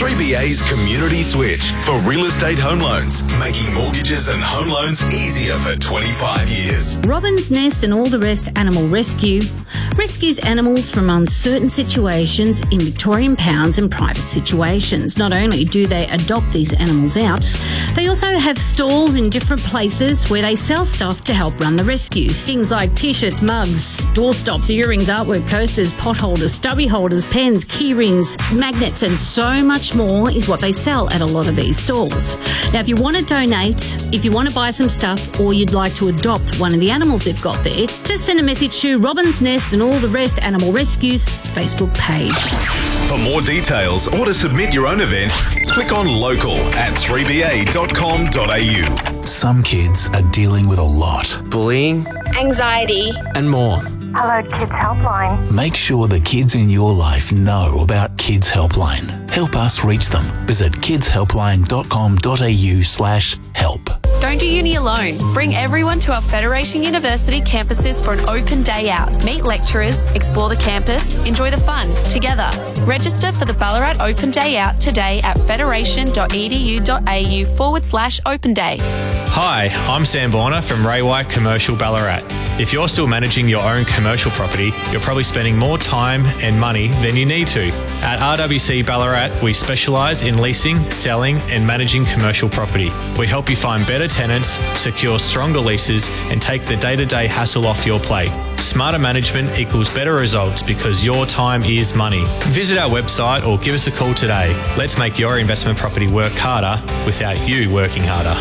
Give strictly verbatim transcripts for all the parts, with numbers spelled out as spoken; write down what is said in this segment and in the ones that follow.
three B A's Community Switch for real estate home loans, making mortgages and home loans easier for twenty-five years. Robin's Nest and All the Rest Animal Rescue rescues animals from uncertain situations in Victorian pounds and private situations. Not only do they adopt these animals out, they also have stalls in different places where they sell stuff to help run the rescue. Things like t-shirts, mugs, doorstops, earrings, artwork, coasters, pot holders, stubby holders, pens, key rings, magnets, and so much more is what they sell at a lot of these stalls. Now, if you want to donate, if you want to buy some stuff, or you'd like to adopt one of the animals they've got there, just send a message to Robin's Nest and All the Rest Animal Rescue's Facebook page. For more details or to submit your own event, click on local at three b a dot com dot a u. Some kids are dealing with a lot. Bullying, anxiety, and more. Hello Kids Helpline. Make sure the kids in your life know about Kids Helpline. Help us reach them. Visit kidshelpline dot com dot a u slash help. Don't do uni alone. Bring everyone to our Federation University campuses for an open day out. Meet lecturers, explore the campus, enjoy the fun together. Register for the Ballarat Open Day Out today at federation.edu.au forward slash open day. Hi, I'm Sam Borner from Ray White Commercial Ballarat. If you're still managing your own commercial property, you're probably spending more time and money than you need to. At R W C Ballarat, we specialise in leasing, selling and managing commercial property. We help you find better tenants, secure stronger leases and take the day-to-day hassle off your plate. Smarter management equals better results because your time is money. Visit our website or give us a call today. Let's make your investment property work harder without you working harder.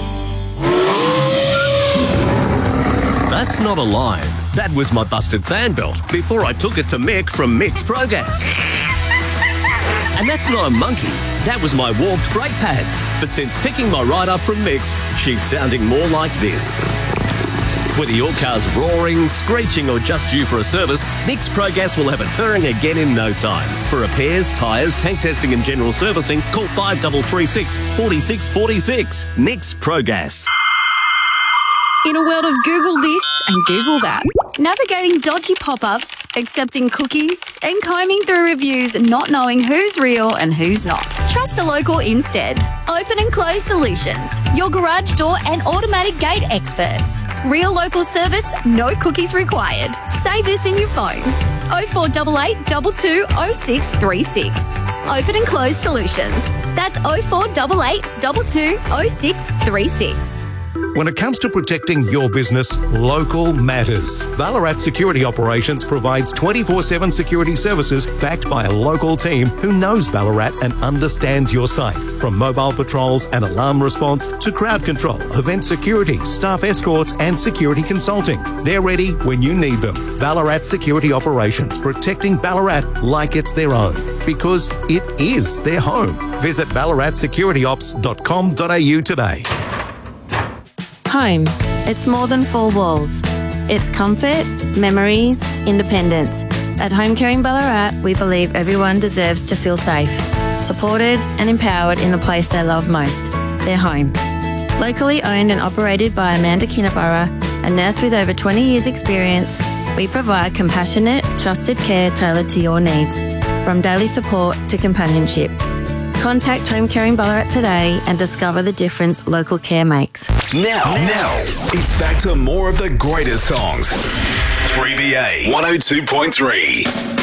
That's not a line. That was my busted fan belt before I took it to Mick from Mick's Progas. And that's not a monkey. That was my warped brake pads. But since picking my ride up from Mick's, she's sounding more like this. Whether your car's roaring, screeching or just due for a service, Mick's Progas will have it purring again in no time. For repairs, tyres, tank testing and general servicing, call five three three six, four six four six. Mick's Progas. In a world of Google this and Google that, navigating dodgy pop-ups, accepting cookies, and combing through reviews, not knowing who's real and who's not. Trust the local instead. Open and Close Solutions, your garage door and automatic gate experts. Real local service, no cookies required. Save this in your phone. oh four eight eight, two two oh six three six. Open and Close Solutions. That's oh four eight eight, two two oh six three six. When it comes to protecting your business, local matters. Ballarat Security Operations provides twenty-four seven security services backed by a local team who knows Ballarat and understands your site. From mobile patrols and alarm response to crowd control, event security, staff escorts and security consulting. They're ready when you need them. Ballarat Security Operations, protecting Ballarat like it's their own. Because it is their home. Visit ballarat security ops dot com dot a u today. Home. It's more than four walls. It's comfort, memories, independence. At Home Caring Ballarat, we believe everyone deserves to feel safe, supported and empowered in the place they love most, their home. Locally owned and operated by Amanda Kinnaburra, a nurse with over twenty years experience, we provide compassionate, trusted care tailored to your needs, from daily support to companionship. Contact Home Caring Ballarat today and discover the difference local care makes. Now, now, it's back to more of the greatest songs. three B A one oh two point three.